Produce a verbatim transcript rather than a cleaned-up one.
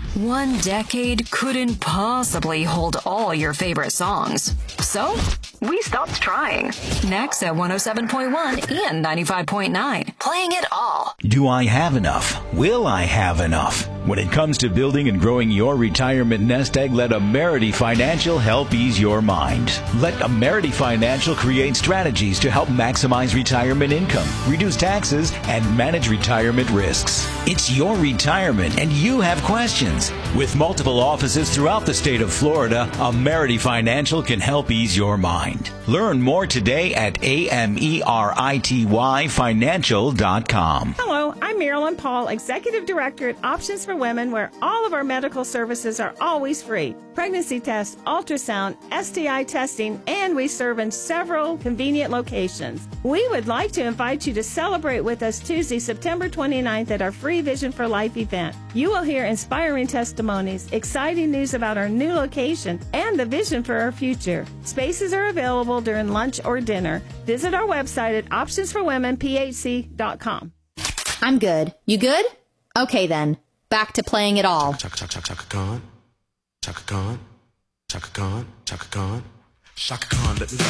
One decade couldn't possibly hold all your favorite songs. So, we stopped trying. Next at one oh seven point one and ninety-five point nine. Playing it all. Do I have enough? Will I have enough? When it comes to building and growing your retirement nest egg, let Amerity Financial help ease your mind. Let Amerity Financial create strategies to help maximize retirement income, reduce taxes, and manage retirement risks. It's your retirement and you have questions. With multiple offices throughout the state of Florida, Amerity Financial can help ease your mind. Learn more today at A M E R I T Y financial dot com. Hello, I'm Marilyn Paul, Executive Director at Options for Women, where all of our medical services are always free. Pregnancy tests, ultrasound, S T I testing, and we serve in several convenient locations. We would like to invite you to celebrate with us Tuesday, September twenty-ninth at our free Vision for Life event. You will hear inspiring testimonies, exciting news about our new location, and the vision for our future. Spaces are available during lunch or dinner. Visit our website at options for women p h c dot com. I'm good. You good? Okay then. Back to playing it all. Chaka chaka chaka chaka Khan. Chaka Khan. Chaka Khan. Chaka Khan. Chaka Khan. Let me